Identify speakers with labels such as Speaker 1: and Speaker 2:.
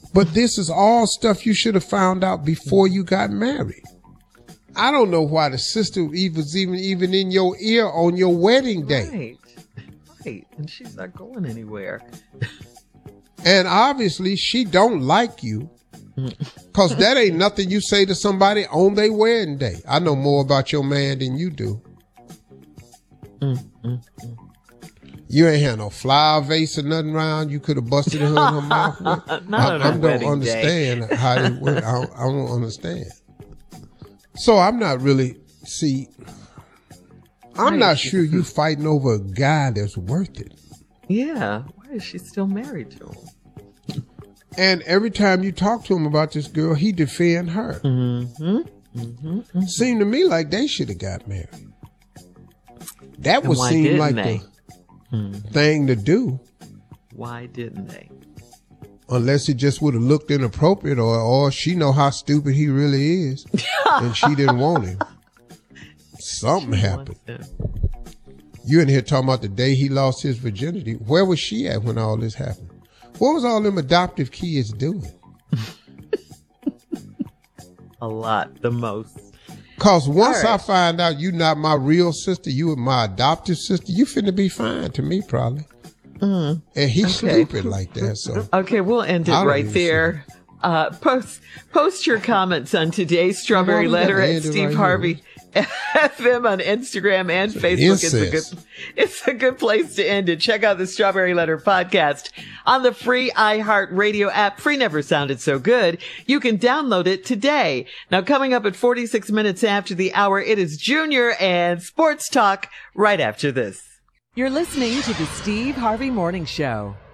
Speaker 1: But this is all stuff you should have found out before you got married. I don't know why the sister was even in your ear on your wedding day.
Speaker 2: Right. And she's not going anywhere.
Speaker 1: And obviously she don't like you. Because that ain't nothing you say to somebody on their wedding day. I know more about your man than you do. You ain't had no flower vase or nothing around. You could have busted her in her mouth with. I don't understand how it went. I don't understand. So I'm not really, I'm not sure you fighting over a guy that's worth it.
Speaker 2: Yeah. Why is she still married to him?
Speaker 1: And every time you talk to him about this girl, he defend her. Seemed to me like they should have got married. That would seem like the thing to do.
Speaker 2: Why didn't they?
Speaker 1: Unless it just would have looked inappropriate, or she know how stupid he really is, and she didn't want him. Something happened. You in here talking about the day he lost his virginity. Where was she at when all this happened? What was all them adoptive kids doing?
Speaker 2: A lot, the most.
Speaker 1: Cause once I find out you not my real sister, you were my adoptive sister, you finna be fine to me probably. And he's stupid like that. So
Speaker 2: okay, we'll end it right there. Post your comments on today's Strawberry Letter at Steve Harvey FM on Instagram and Facebook. It's a good place to end it. Check out the Strawberry Letter podcast on the free iHeartRadio app. Free never sounded so good. You can download it today. Now, coming up at 46 minutes after the hour, it is Junior and Sports Talk right after this.
Speaker 3: You're listening to the Steve Harvey Morning Show.